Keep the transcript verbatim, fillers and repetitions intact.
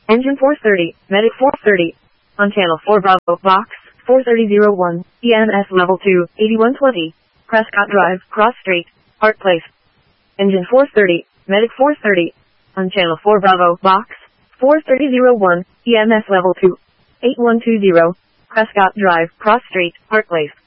Engine four thirty, Medic four thirty. On channel four Bravo, box, four thirty oh one, E M S level two, eighty-one twenty. Prescott Drive, Cross Street, Hart Place. Engine four thirty, Medic four thirty. On channel four Bravo, box, four thirty oh one, E M S level two, eighty-one twenty. Prescott Drive, Cross Street, Hart Place.